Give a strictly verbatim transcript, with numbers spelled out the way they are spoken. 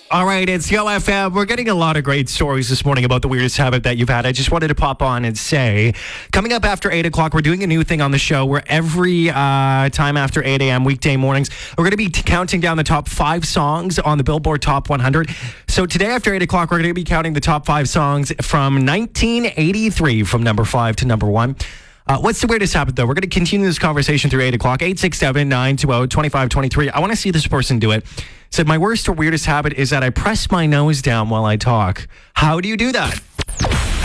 All right, it's Yo F M. We're getting a lot of great stories this morning about the weirdest habit that you've had. I just wanted to pop on and say, coming up after eight o'clock, we're doing a new thing on the show where every uh, time after eight a.m. weekday mornings, we're going to be t- counting down the top five songs on the Billboard Top one hundred. So today after eight o'clock, we're going to be counting the top five songs from nineteen eighty-three, from number five to number one. Uh, what's the weirdest habit, though? We're going to continue this conversation through eight o'clock. eight six seven, nine two zero, two five two three. I want to see this person do it. Said, my worst or weirdest habit is that I press my nose down while I talk. How do you do that?